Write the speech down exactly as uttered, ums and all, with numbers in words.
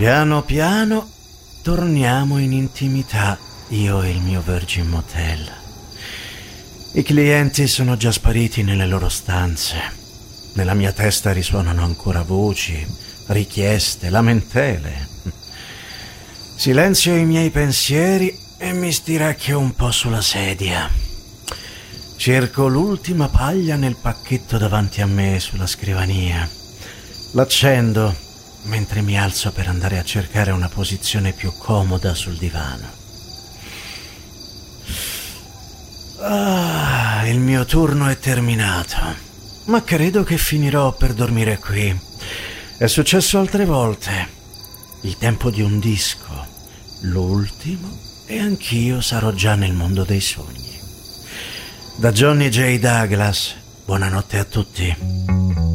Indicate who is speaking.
Speaker 1: Piano piano torniamo in intimità, io e il mio Virgin Motel. I clienti sono già spariti nelle loro stanze. Nella mia testa risuonano ancora voci, richieste, lamentele. Silenzio i miei pensieri e mi stiracchio un po' sulla sedia. Cerco l'ultima paglia nel pacchetto davanti a me sulla scrivania. L'accendo mentre mi alzo per andare a cercare una posizione più comoda sul divano. Ah, il mio turno è terminato, ma credo che finirò per dormire qui. È successo altre volte. Il tempo di un disco, l'ultimo, e anch'io sarò già nel mondo dei sogni. Da Johnny J. Douglas, buonanotte a tutti.